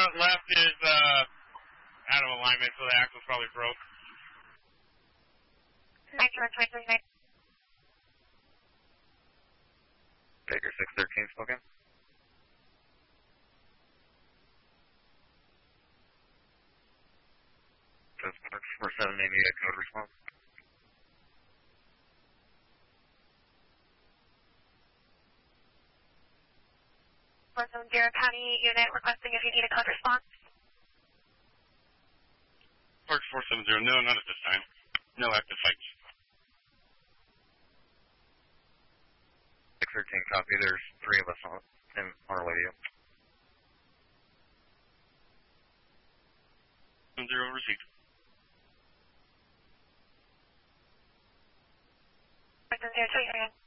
front left is out of alignment, so the axle's probably broke. 91.39. Baker 613 spoken. Just 47 maybe a code response. Zero County unit requesting if you need a code response. Park 470, no, not at this time. No active fights. 613 copy, there's 3 of us in our radio. 0 received. 0 2